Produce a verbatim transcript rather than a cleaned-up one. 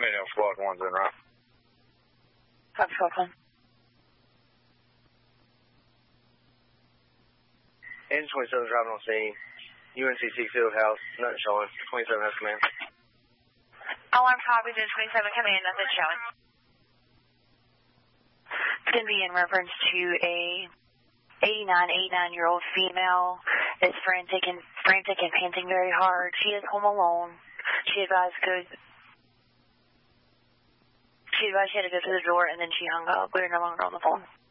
Command on squad one's in, right? Copy, squad one. Engine twenty-seven driving on scene. U N C C field house, nothing showing. twenty-seven has command. Alarm copies in twenty-seven command, nothing showing. It's going to be in reference to a eighty-nine, eighty-nine-year-old female is frantic and frantic and panting very hard. She is home alone. She advised go. She advised she had to go to the door, and then she hung up. We're no longer on the phone.